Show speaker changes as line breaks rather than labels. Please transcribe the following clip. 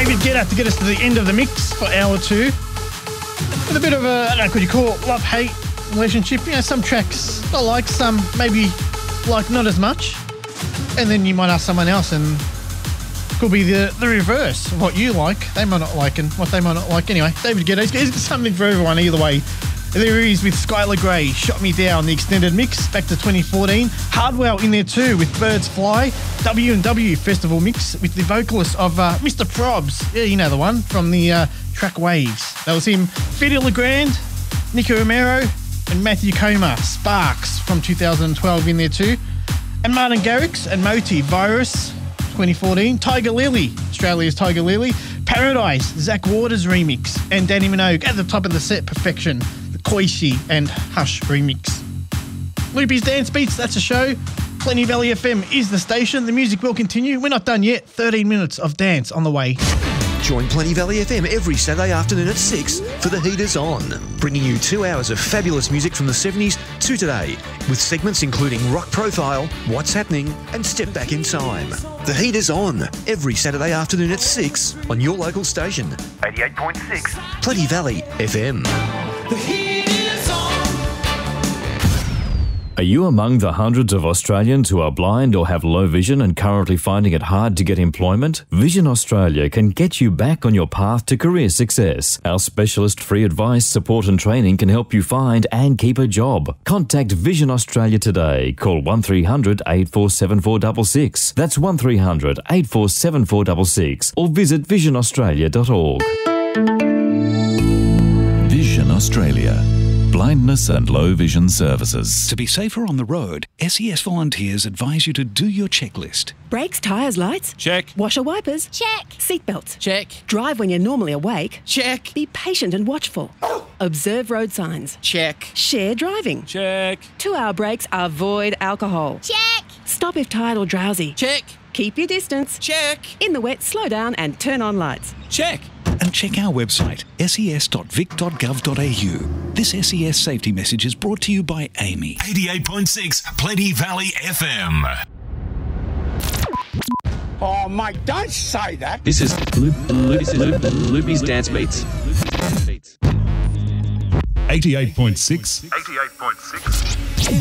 David Guetta to get us to the end of the mix for hour 2. With a bit of a, I don't know, could you call it love-hate relationship? You know, some tracks I like, some maybe like not as much. And then you might ask someone else and it could be the reverse of what you like. They might not like and what they might not like. Anyway, David Guetta, he's got something for everyone either way. There he is with Skylar Grey, Shot Me Down, the extended mix, back to 2014. Hardwell in there too with Birds Fly, W&W Festival mix with the vocalist of Mr. Probs. Yeah, you know the one from the track Waves. That was him. Fidel Legrand, Nico Romero, and Matthew Coma, Sparks from 2012 in there too. And Martin Garrix and Moti, Virus, 2014. Tiger Lily, Australia's Tiger Lily. Paradise, Zach Waters remix. And Danny Minogue at the top of the set, Perfection. Koishi and Hush remix. Loopy's Dance Beats, that's a show. Plenty Valley FM is the station. The music will continue. We're not done yet. 13 minutes of dance on the way.
Join Plenty Valley FM every Saturday afternoon at 6 for The Heat Is On, bringing you 2 hours of fabulous music from the 70s to today, with segments including Rock Profile, What's Happening and Step Back in Time. The Heat Is On, every Saturday afternoon at 6 on your local station. 88.6 Plenty Valley FM.
The Heat is on.
Are you among the hundreds of Australians who are blind or have low vision and currently finding it hard to get employment? Vision Australia can get you back on your path to career success. Our specialist free advice, support and training can help you find and keep a job. Contact Vision Australia today. Call 1300 847 466. That's 1300 847 466 or visit visionaustralia.org.
Vision Australia. Blindness and low vision services.
To be safer on the road, SES volunteers advise you to do your checklist.
Brakes, tyres, lights?
Check.
Washer, wipers?
Check.
Seatbelts?
Check.
Drive when you're normally awake?
Check.
Be patient and watchful. Observe road signs?
Check.
Share driving?
Check.
2-hour breaks, avoid alcohol?
Check.
Stop if tired or drowsy?
Check.
Keep your distance?
Check.
In the wet, slow down and turn on lights?
Check.
And check our website, ses.vic.gov.au. This SES safety message is brought to you by Amy.
88.6 Plenty Valley FM.
Oh, mate, don't say that.
This is Loopy's Dance Beats.
88.6. 88.6.